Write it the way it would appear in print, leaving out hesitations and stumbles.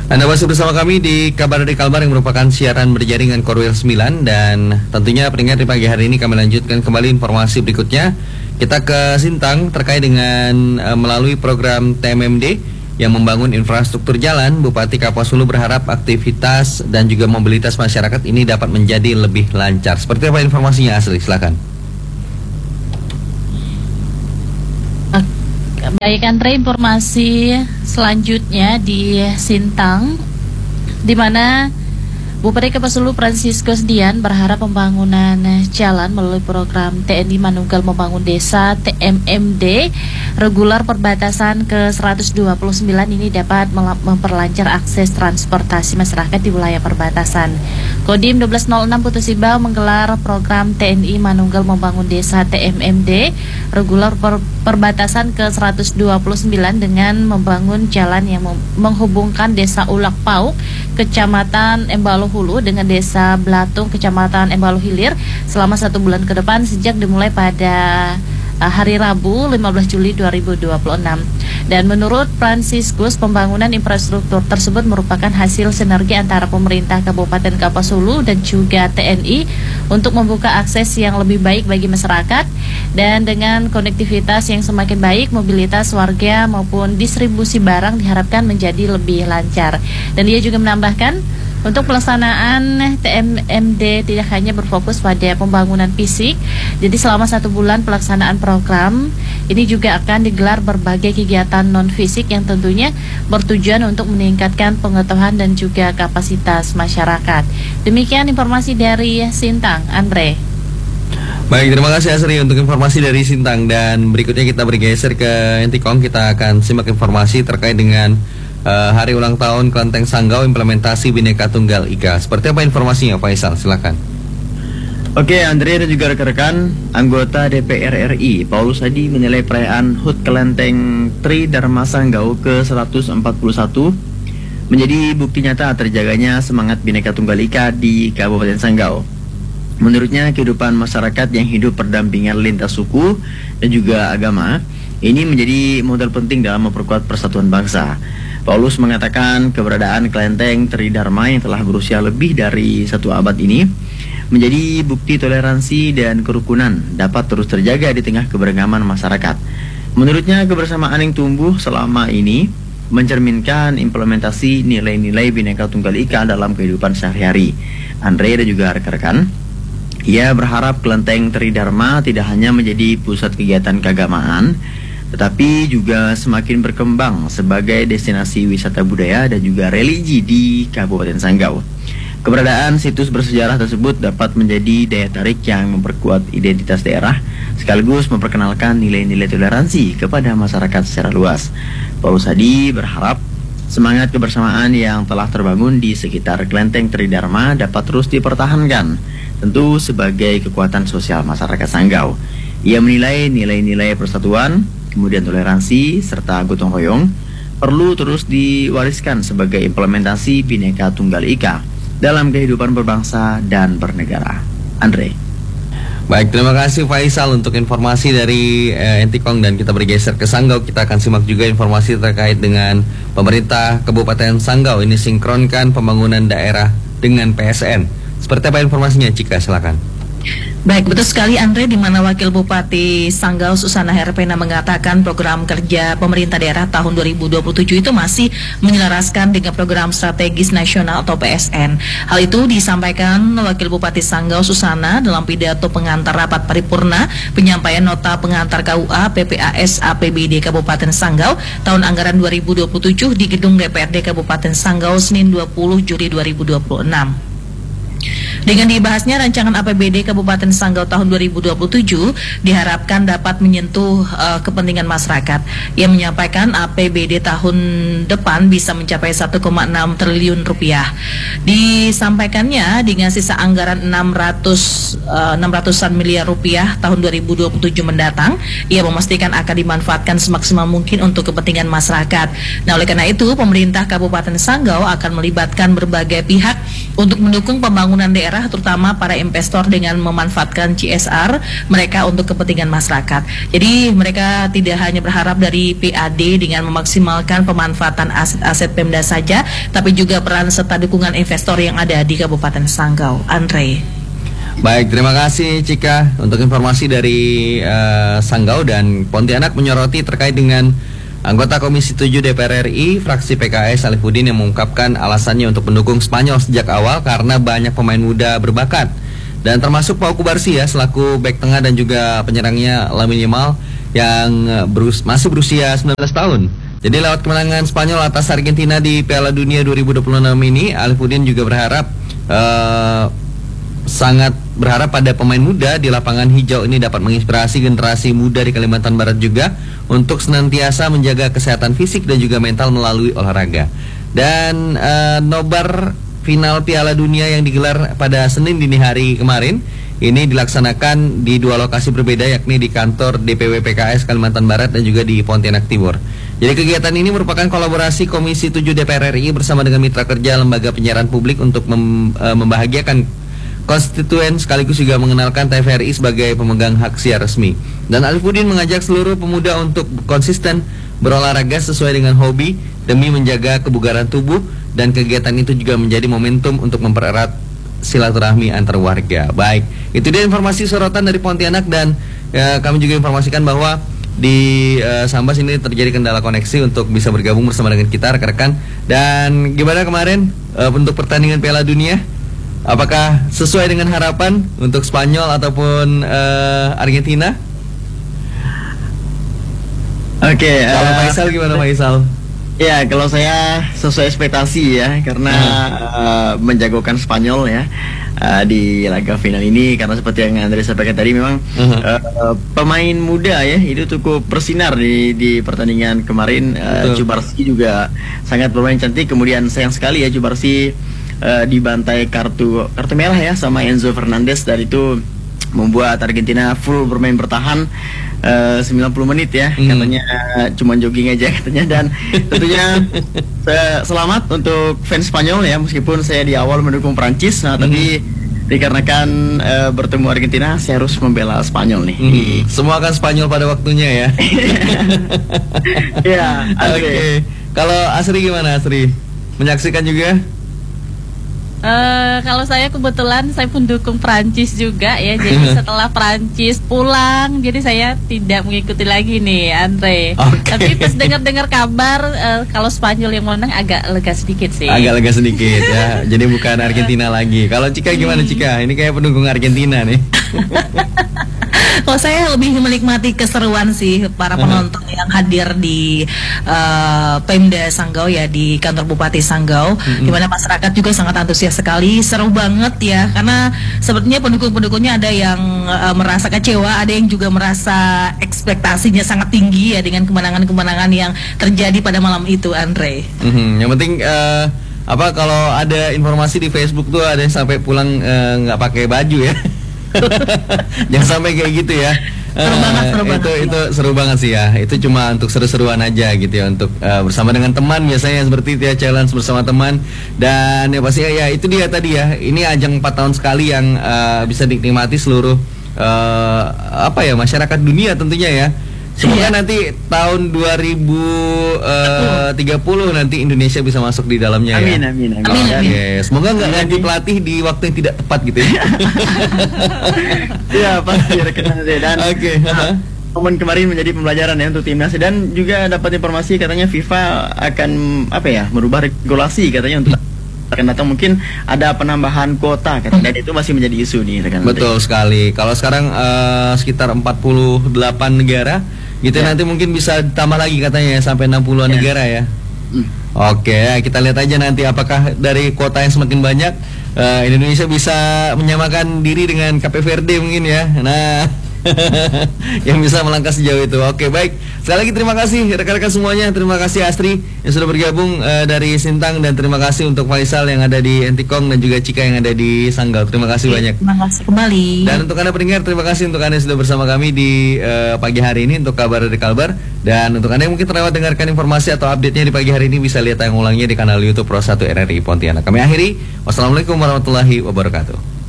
Anda masih bersama kami di Kabar dari Kalbar yang merupakan siaran berjaringan Korwil 9. Dan tentunya pendengar di pagi hari ini kami lanjutkan kembali informasi berikutnya. Kita ke Sintang terkait dengan melalui program TMMD yang membangun infrastruktur jalan. Bupati Kapuas Hulu berharap aktivitas dan juga mobilitas masyarakat ini dapat menjadi lebih lancar. Seperti apa informasinya, Asri? Silakan. Baik, Andre, informasi selanjutnya di Sintang, di mana Bupati Kapuas Hulu Franciscus Dian berharap pembangunan jalan melalui program TNI Manunggal Membangun Desa TMMD regular perbatasan ke 129 ini dapat memperlancar akses transportasi masyarakat di wilayah perbatasan. Kodim 1206 Putus Ibau menggelar program TNI Manunggal Membangun Desa TMMD regular perbatasan ke 129 dengan membangun jalan yang menghubungkan Desa Ulak Pauk, Kecamatan Embalo Hulu dengan Desa Blatung, Kecamatan Embalo Hilir selama 1 bulan ke depan sejak dimulai pada hari Rabu 15 Juli 2026. Dan menurut Franciscus, pembangunan infrastruktur tersebut merupakan hasil sinergi antara pemerintah Kabupaten Kapuas Hulu dan juga TNI untuk membuka akses yang lebih baik bagi masyarakat, dan dengan konektivitas yang semakin baik, mobilitas warga maupun distribusi barang diharapkan menjadi lebih lancar. Dan dia juga menambahkan, untuk pelaksanaan TMMD tidak hanya berfokus pada pembangunan fisik, jadi selama 1 bulan pelaksanaan program ini juga akan digelar berbagai kegiatan non-fisik yang tentunya bertujuan untuk meningkatkan pengetahuan dan juga kapasitas masyarakat. Demikian informasi dari Sintang, Andre. Baik, terima kasih Asri untuk informasi dari Sintang. Dan berikutnya kita bergeser ke Entikong. Kita akan simak informasi terkait dengan hari ulang tahun Kelenteng Sanggau implementasi Bhinneka Tunggal Ika. Seperti apa informasinya, Faisal? Silakan. Oke, Andre dan juga rekan-rekan, anggota DPR RI Paulus Hadi menilai perayaan HUT Kelenteng Tri Dharma Sanggau ke-141 menjadi bukti nyata terjaganya semangat Bhinneka Tunggal Ika di Kabupaten Sanggau. Menurutnya, kehidupan masyarakat yang hidup berdampingan lintas suku dan juga agama ini menjadi modal penting dalam memperkuat persatuan bangsa. Paulus mengatakan keberadaan Kelenteng Tri Dharma yang telah berusia lebih dari 1 abad ini menjadi bukti toleransi dan kerukunan dapat terus terjaga di tengah keberagaman masyarakat. Menurutnya, kebersamaan yang tumbuh selama ini mencerminkan implementasi nilai-nilai Bhinneka Tunggal Ika dalam kehidupan sehari-hari. Andre dan juga rekan-rekan, ia berharap Kelenteng Tri Dharma tidak hanya menjadi pusat kegiatan keagamaan, tetapi juga semakin berkembang sebagai destinasi wisata budaya dan juga religi di Kabupaten Sanggau. Keberadaan situs bersejarah tersebut dapat menjadi daya tarik yang memperkuat identitas daerah, sekaligus memperkenalkan nilai-nilai toleransi kepada masyarakat secara luas. Paulus Hadi berharap semangat kebersamaan yang telah terbangun di sekitar Kelenteng Tri Dharma dapat terus dipertahankan, tentu sebagai kekuatan sosial masyarakat Sanggau. Ia menilai nilai-nilai persatuan, kemudian toleransi, serta gotong royong perlu terus diwariskan sebagai implementasi Bhinneka Tunggal Ika dalam kehidupan berbangsa dan bernegara. Andre. Baik, terima kasih Faisal untuk informasi dari Entikong. Dan kita bergeser ke Sanggau. Kita akan simak juga informasi terkait dengan pemerintah Kabupaten Sanggau ini sinkronkan pembangunan daerah dengan PSN. Seperti apa informasinya, Cika? Silakan. Baik, betul sekali Andre, di mana Wakil Bupati Sanggau Susana Herpena mengatakan program kerja pemerintah daerah tahun 2027 itu masih menyelaraskan dengan program strategis nasional atau PSN. Hal itu disampaikan Wakil Bupati Sanggau Susana dalam pidato pengantar rapat paripurna penyampaian nota pengantar KUA PPAS APBD Kabupaten Sanggau tahun anggaran 2027 di Gedung DPRD Kabupaten Sanggau Senin 20 Juli 2026. Dengan dibahasnya rancangan APBD Kabupaten Sanggau tahun 2027 diharapkan dapat menyentuh kepentingan masyarakat. Ia menyampaikan APBD tahun depan bisa mencapai 1,6 triliun rupiah. Disampaikannya dengan sisa anggaran 600-an miliar rupiah tahun 2027 mendatang, ia memastikan akan dimanfaatkan semaksimal mungkin untuk kepentingan masyarakat. Nah, oleh karena itu pemerintah Kabupaten Sanggau akan melibatkan berbagai pihak untuk mendukung pembangunan daerah, terutama para investor dengan memanfaatkan CSR mereka untuk kepentingan masyarakat. Jadi mereka tidak hanya berharap dari PAD dengan memaksimalkan pemanfaatan aset-aset Pemda saja, tapi juga peran serta dukungan investor yang ada di Kabupaten Sanggau. Andre. Baik, terima kasih Cika untuk informasi dari Sanggau. Dan Pontianak menyoroti terkait dengan anggota Komisi 7 DPR RI fraksi PKS Salifuddin yang mengungkapkan alasannya untuk mendukung Spanyol sejak awal karena banyak pemain muda berbakat. Dan termasuk Pau Kubarsi ya selaku bek tengah dan juga penyerangnya Lamine Yamal yang masih berusia 19 tahun. Jadi lewat kemenangan Spanyol atas Argentina di Piala Dunia 2026 ini, Salifuddin juga berharap sangat berharap pada pemain muda di lapangan hijau ini dapat menginspirasi generasi muda di Kalimantan Barat juga untuk senantiasa menjaga kesehatan fisik dan juga mental melalui olahraga. Dan nobar final Piala Dunia yang digelar pada Senin dini hari kemarin ini dilaksanakan di dua lokasi berbeda, yakni di kantor DPW PKS Kalimantan Barat dan juga di Pontianak Timur. Jadi kegiatan ini merupakan kolaborasi Komisi 7 DPR RI bersama dengan mitra kerja lembaga penyiaran publik untuk membahagiakan konstituen sekaligus juga mengenalkan TVRI sebagai pemegang hak siar resmi. Dan Salifuddin mengajak seluruh pemuda untuk konsisten berolahraga sesuai dengan hobi demi menjaga kebugaran tubuh, dan kegiatan itu juga menjadi momentum untuk mempererat silaturahmi antar warga. Baik, itu dia informasi sorotan dari Pontianak. Dan kami juga informasikan bahwa di Sambas ini terjadi kendala koneksi untuk bisa bergabung bersama dengan kita rekan-rekan. Dan gimana kemarin untuk pertandingan Piala Dunia? Apakah sesuai dengan harapan untuk Spanyol ataupun Argentina? Oke, kalau Faisal gimana Faisal? Ya, kalau saya sesuai ekspektasi ya, karena menjagokan Spanyol ya di laga final ini, karena seperti yang Andre sampaikan tadi memang pemain muda ya itu cukup bersinar di pertandingan kemarin. Cubarsi juga sangat bermain cantik. Kemudian sayang sekali ya Cubarsi dibantai kartu merah ya sama Enzo Fernandez, dan itu membuat Argentina full bermain bertahan 90 menit ya. Katanya cuma jogging aja katanya. Dan tentunya selamat untuk fans Spanyol ya, meskipun saya di awal mendukung Prancis. Nah tapi dikarenakan bertemu Argentina, saya harus membela Spanyol nih. Semua kan Spanyol pada waktunya ya. Ya, oke. Kalau Asri gimana Asri? Menyaksikan juga? Kalau saya kebetulan saya pendukung Prancis juga ya. Jadi setelah Prancis pulang, jadi saya tidak mengikuti lagi nih Andre. Tapi pas dengar kabar kalau Spanyol yang menang agak lega sedikit sih. Agak lega sedikit ya. Jadi bukan Argentina lagi. Kalau Cika gimana Cika? Ini kayak pendukung Argentina nih. Kalau saya lebih menikmati keseruan sih para penonton yang hadir di Pemda Sanggau ya, di kantor Bupati Sanggau, di mana masyarakat juga sangat antusias sekali, seru banget ya, karena sepertinya pendukung-pendukungnya ada yang merasa kecewa, ada yang juga merasa ekspektasinya sangat tinggi ya dengan kemenangan-kemenangan yang terjadi pada malam itu, Andre. Yang penting kalau ada informasi di Facebook tuh ada yang sampai pulang nggak pakai baju ya. Jangan sampai kayak gitu ya. Seru banget. Itu seru banget sih ya. Itu cuma untuk seru-seruan aja gitu ya, untuk bersama dengan teman biasanya seperti itu ya, challenge bersama teman. Dan ya pasti ya itu dia tadi ya. Ini ajang 4 tahun sekali yang bisa dinikmati seluruh masyarakat dunia tentunya ya. Semoga nanti tahun 2030 nanti Indonesia bisa masuk di dalamnya ya. Amin. Semoga nggak ganti pelatih di waktu yang tidak tepat gitu ya. Ya pasti rekan deh. Dan momen kemarin menjadi pembelajaran ya untuk timnas, dan juga dapat informasi katanya FIFA akan merubah regulasi katanya untuk akan datang, mungkin ada penambahan kuota katanya, dan itu masih menjadi isu nih rekan. Betul sekali. Kalau sekarang sekitar 48 negara gitu ya. Nanti mungkin bisa tambah lagi katanya sampai 60-an negara ya. Oke, kita lihat aja nanti apakah dari kuota yang semakin banyak Indonesia bisa menyamakan diri dengan Cape Verde mungkin ya. Nah, yang bisa melangkah sejauh itu. Oke, baik. Sekali lagi terima kasih rekan-rekan semuanya. Terima kasih Astri yang sudah bergabung dari Sintang, dan terima kasih untuk Faisal yang ada di Entikong dan juga Cika yang ada di Sanggau. Terima kasih banyak. Terima kasih kembali. Dan untuk Anda pendengar, terima kasih untuk Anda yang sudah bersama kami di pagi hari ini untuk kabar dari Kalbar. Dan untuk Anda yang mungkin terlewat dengarkan informasi atau update-nya di pagi hari ini, bisa lihat tayang ulangnya di kanal YouTube Pro 1 RRI Pontianak. Kami akhiri. Wassalamualaikum warahmatullahi wabarakatuh.